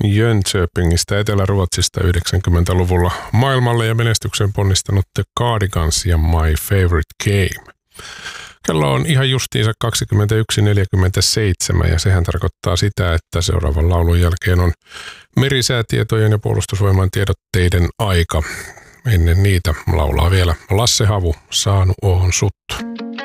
Jönköpingistä Etelä-Ruotsista 90-luvulla maailmalle ja menestyksen ponnistanut The Cardigans ja My Favorite Game. Kello on ihan justiinsa 21.47 ja sehän tarkoittaa sitä, että seuraavan laulun jälkeen on merisäätietojen ja puolustusvoiman tiedotteiden aika. Ennen niitä laulaa vielä Lasse Havu, Saanu oon suttu.